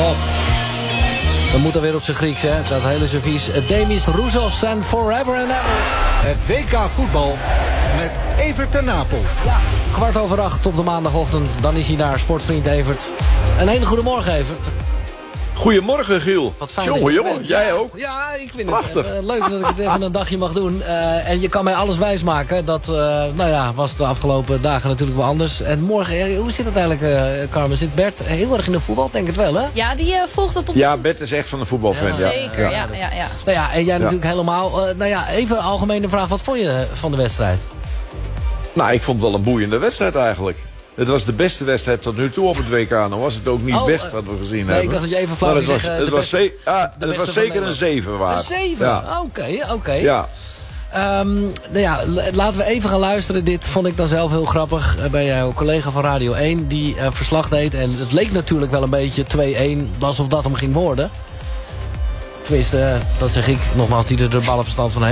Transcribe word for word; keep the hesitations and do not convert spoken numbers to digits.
God. We moeten weer op zijn Grieks, hè. Dat hele servies. Demis Roussos and forever and ever. Het W K voetbal met Evert ten Napel. Ja, kwart over acht op de maandagochtend. Dan is hij daar, sportvriend Evert. Een hele goede morgen, Evert. Goedemorgen, Giel. Wat fijn. Jongen, jongen, jij ja, ook. Ja, ik vind Prachtig. het uh, leuk dat ik het even een dagje mag doen. Uh, en je kan mij alles wijsmaken. Dat, uh, nou ja, was de afgelopen dagen natuurlijk wel anders. En morgen, hoe zit het eigenlijk, uh, Carmen? Zit Bert heel erg in de voetbal? Denk het wel, hè? Ja, die uh, volgt het op de Ja, voet. Bert is echt van de voetbalfan. Ja. Zeker, ja, ja, ja. Nou ja, en jij Ja. natuurlijk helemaal. Uh, nou ja, even een algemene vraag. Wat vond je van de wedstrijd? Nou, ik vond het wel een boeiende wedstrijd eigenlijk. Het was de beste wedstrijd tot nu toe op het W K. Nou was het ook niet Oh, best uh, wat we gezien nee, hebben. ik dacht dat je even flauw Maar het ging was, zeggen, het de was, beste- ze- ja, de het was beste van zeker een Nederland. zeven waard. Een zeven? Ja. Oké, oké. Ja. Um, nou ja, l- laten we even gaan luisteren. Dit vond ik dan zelf heel grappig. Uh, bij jouw collega van Radio één die uh, verslag deed. En het leek natuurlijk wel een beetje twee-één. Alsof dat hem ging worden. Tenminste, uh, dat zeg ik nogmaals, die er de ballenverstand van heeft.